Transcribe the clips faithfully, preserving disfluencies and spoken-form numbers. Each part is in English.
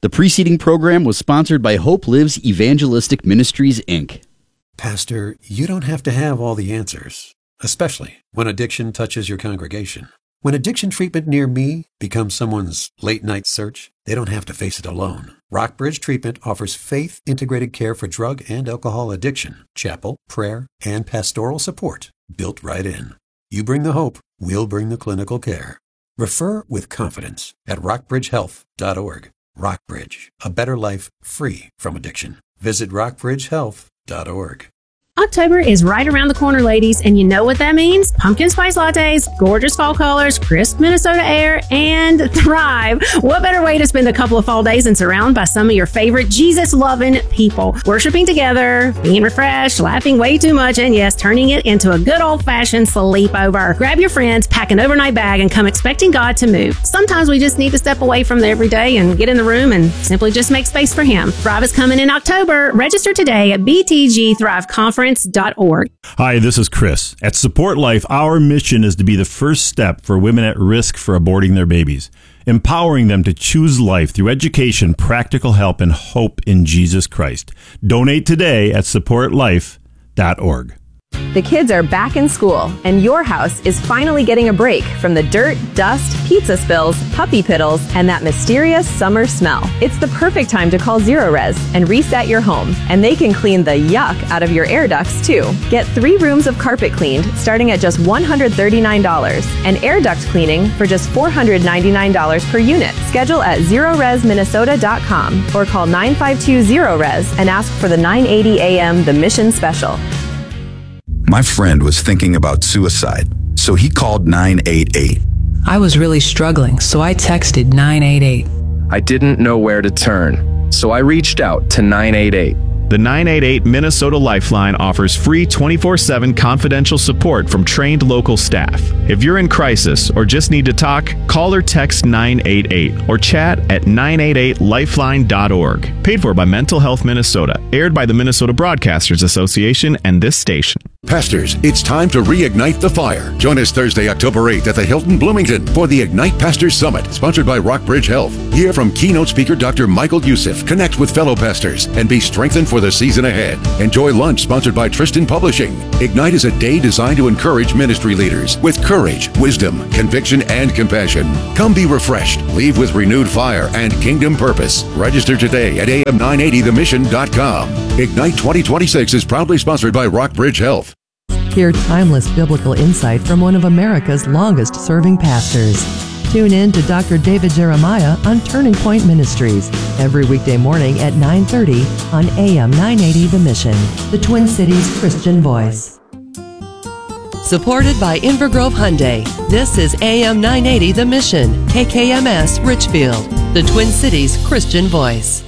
The preceding program was sponsored by Hope Lives Evangelistic Ministries, Incorporated. Pastor, you don't have to have all the answers, especially when addiction touches your congregation. When addiction treatment near me becomes someone's late-night search, they don't have to face it alone. Rockbridge Treatment offers faith-integrated care for drug and alcohol addiction, chapel, prayer, and pastoral support built right in. You bring the hope, we'll bring the clinical care. Refer with confidence at rockbridge health dot org. Rockbridge, a better life free from addiction. Visit rockbridge health dot org. October is right around the corner, ladies, and you know what that means. Pumpkin spice lattes, gorgeous fall colors, crisp Minnesota air, and Thrive. What better way to spend a couple of fall days than surrounded by some of your favorite Jesus-loving people, worshiping together, being refreshed, laughing way too much, and yes, turning it into a good old-fashioned sleepover. Grab your friends, pack an overnight bag, and come expecting God to move. Sometimes we just need to step away from the everyday and get in the room and simply just make space for Him. Thrive is coming in October. Register today at b t g thrive conference dot org. Hi, this is Chris. At Support Life, our mission is to be the first step for women at risk for aborting their babies, empowering them to choose life through education, practical help, and hope in Jesus Christ. Donate today at support life dot org. The kids are back in school, and your house is finally getting a break from the dirt, dust, pizza spills, puppy piddles, and that mysterious summer smell. It's the perfect time to call Zerorez and reset your home, and they can clean the yuck out of your air ducts, too. Get three rooms of carpet cleaned starting at just one hundred thirty-nine dollars, and air duct cleaning for just four hundred ninety-nine dollars per unit. Schedule at zerorez minnesota dot com or call nine five two Zerorez and ask for the nine eighty a m The Mission Special. My friend was thinking about suicide, so he called nine eight eight. I was really struggling, so I texted nine eight eight. I didn't know where to turn, so I reached out to nine eight eight. The nine eight eight Minnesota Lifeline offers free twenty-four seven confidential support from trained local staff. If you're in crisis or just need to talk, call or text nine eight eight or chat at nine eight eight lifeline dot org. Paid for by Mental Health Minnesota. Aired by the Minnesota Broadcasters Association and this station. Pastors, it's time to reignite the fire. Join us Thursday, October eighth at the Hilton Bloomington for the Ignite Pastors Summit, sponsored by Rockbridge Health. Hear from keynote speaker Doctor Michael Youssef, connect with fellow pastors, and be strengthened for the season ahead. Enjoy lunch sponsored by Tristan Publishing. Ignite is a day designed to encourage ministry leaders with courage, wisdom, conviction, and compassion. Come be refreshed, leave with renewed fire and kingdom purpose. Register today at a m nine eighty the mission dot com. Ignite twenty twenty-six is proudly sponsored by Rockbridge Health. Hear timeless biblical insight from one of America's longest-serving pastors. Tune in to Doctor David Jeremiah on Turning Point Ministries every weekday morning at nine thirty on A M nine eighty The Mission, the Twin Cities Christian Voice. Supported by Invergrove Hyundai, this is A M nine eighty The Mission, K K M S Richfield, the Twin Cities Christian Voice.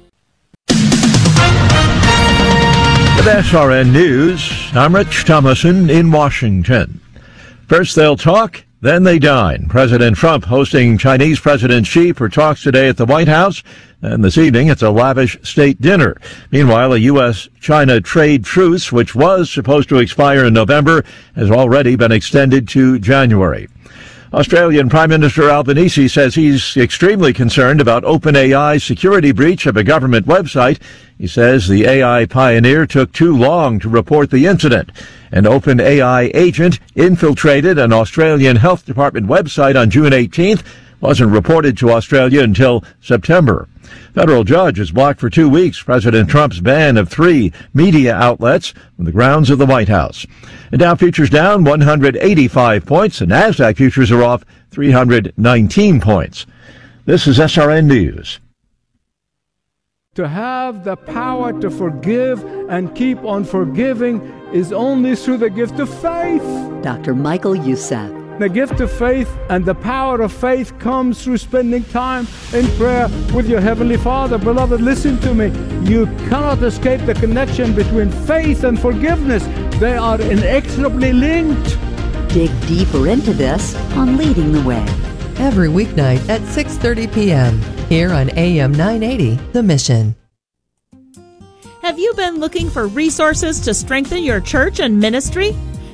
With S R N News, I'm Rich Thomason in Washington. First they'll talk, then they dine. President Trump hosting Chinese President Xi for talks today at the White House, and this evening it's a lavish state dinner. Meanwhile, a U S China trade truce, which was supposed to expire in November, has already been extended to January. Australian Prime Minister Albanese says he's extremely concerned about OpenAI's security breach of a government website. He says the A I pioneer took too long to report the incident. An OpenAI agent infiltrated an Australian Health Department website on June eighteenth, wasn't reported to Australia until September. Federal judge has blocked for two weeks President Trump's ban of three media outlets on the grounds of the White House. The Dow futures down one hundred eighty-five points. The NASDAQ futures are off three hundred nineteen points. This is S R N News. To have the power to forgive and keep on forgiving is only through the gift of faith. Doctor Michael Youssef. The gift of faith and the power of faith comes through spending time in prayer with your Heavenly Father. Beloved, listen to me. You cannot escape the connection between faith and forgiveness. They are inexorably linked. Dig deeper into this on Leading the Way. Every weeknight at six thirty p.m. here on A M nine eighty The Mission. Have you been looking for resources to strengthen your church and ministry?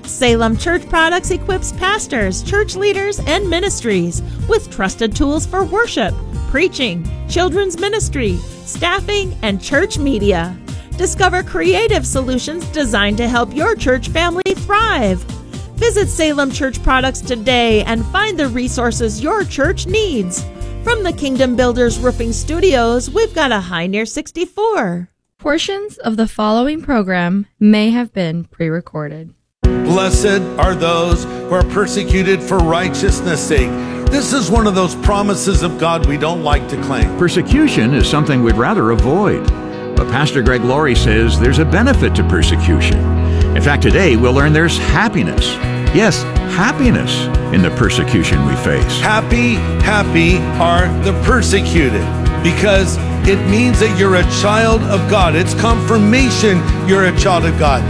Salem Church Products equips pastors, church leaders, and ministries with trusted tools for worship, preaching, children's ministry, staffing, and church media. Discover creative solutions designed to help your church family thrive. Visit Salem Church Products today and find the resources your church needs. From the Kingdom Builders Roofing Studios, we've got a High Near sixty-four. Portions of the following program may have been pre-recorded. Blessed are those who are persecuted for righteousness' sake. This is one of those promises of God we don't like to claim. Persecution is something we'd rather avoid. But Pastor Greg Laurie says there's a benefit to persecution. In fact, today we'll learn there's happiness. Yes, happiness in the persecution we face. Happy, happy are the persecuted, because it means that you're a child of God. It's confirmation you're a child of God.